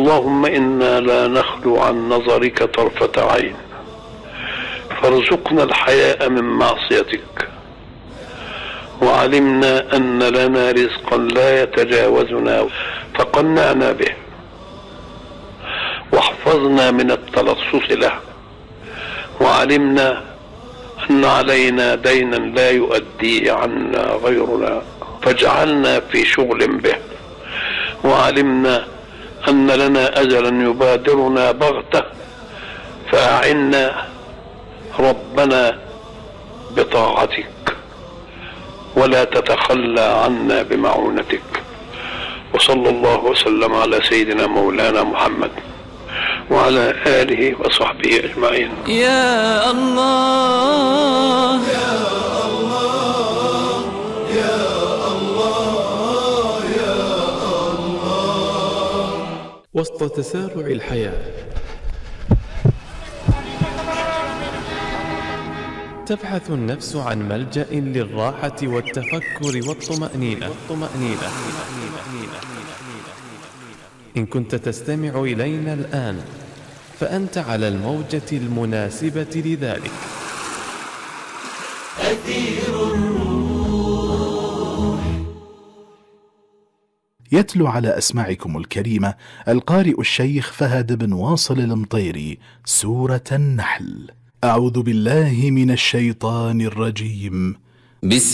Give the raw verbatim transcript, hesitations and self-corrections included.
اللهم إنا لا نخلو عن نظرك طرفة عين، فارزقنا الحياء من معصيتك، وعلمنا أن لنا رزقا لا يتجاوزنا فقنعنا به، واحفظنا من التلصص له، وعلمنا أن علينا دينا لا يؤدي عنا غيرنا فاجعلنا في شغل به، وعلمنا أن لنا أجلا يبادرنا بغتة فأعنا ربنا بطاعتك ولا تتخلى عنا بمعونتك. وصلى الله وسلم على سيدنا مولانا محمد وعلى آله وصحبه أجمعين. يا الله يا الله يا الله يا الله. وسط تسارع الحياة تبحث النفس عن ملجأ للراحة والتفكر والطمأنينة. والطمأنينة. إن كنت تستمع إلينا الآن فأنت على الموجة المناسبة لذلك. أثير الروح. يتلو على أسماعكم الكريمة القارئ الشيخ فهد بن واصل المطيري سورة النحل. أعوذ بالله من الشيطان الرجيم. بسم